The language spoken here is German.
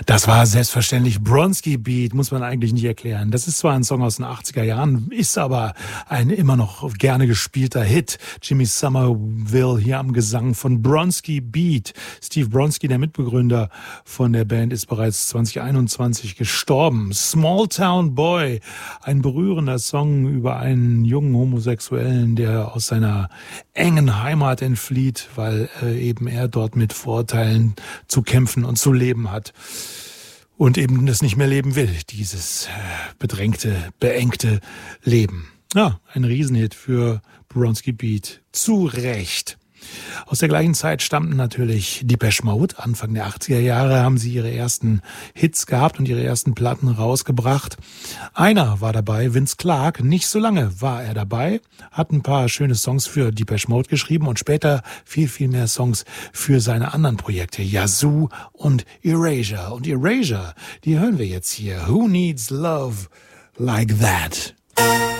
Das war selbstverständlich Bronski Beat, muss man eigentlich nicht erklären. Das ist zwar ein Song aus den 80er Jahren, ist aber ein immer noch gerne gespielter Hit. Jimmy Somerville hier am Gesang von Bronski Beat. Steve Bronski, der Mitbegründer von der Band, ist bereits 2021 gestorben. Small Town Boy, ein berührender Song über einen jungen Homosexuellen, der aus seiner engen Heimat entflieht, weil eben er dort mit Vorurteilen zu kämpfen und zu leben hat. Und eben das nicht mehr leben will, dieses bedrängte, beengte Leben. Ja, ein Riesenhit für Bronski Beat. Zu Recht. Aus der gleichen Zeit stammten natürlich Depeche Mode. Anfang der 80er Jahre haben sie ihre ersten Hits gehabt und ihre ersten Platten rausgebracht. Einer war dabei, Vince Clarke. Nicht so lange war er dabei, hat ein paar schöne Songs für Depeche Mode geschrieben und später viel, viel mehr Songs für seine anderen Projekte, Yazoo und Erasure. Und Erasure, die hören wir jetzt hier. Who Needs Love Like That?